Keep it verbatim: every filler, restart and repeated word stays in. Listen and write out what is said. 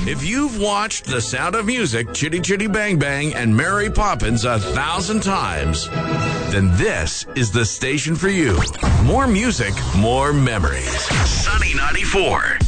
If you've watched The Sound of Music, Chitty Chitty Bang Bang, and Mary Poppins a thousand times, then this is the station for you. More music, more memories. Sunny ninety-four.